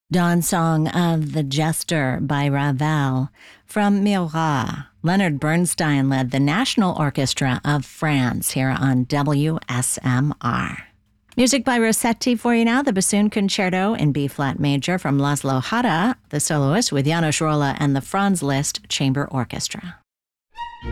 Dawn Song of the Jester by Ravel. From Murat, Leonard Bernstein led the National Orchestra of France here on WSMR. Music by Rossetti for you now, the Bassoon Concerto in B-flat major from Laszlo Hada, the soloist with János Róla and the Franz Liszt Chamber Orchestra.